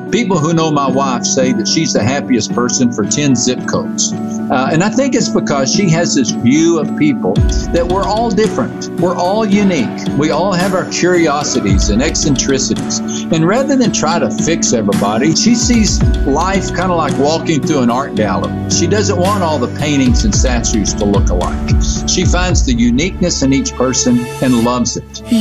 People who know my wife say that she's the happiest person for 10 zip codes. And I think it's because she has this view of people that we're all different. We're all unique. We all have our curiosities and eccentricities. And rather than try to fix everybody, she sees life kind of like walking through an art gallery. She doesn't want all the paintings and statues to look alike. She finds the uniqueness in each person and loves it.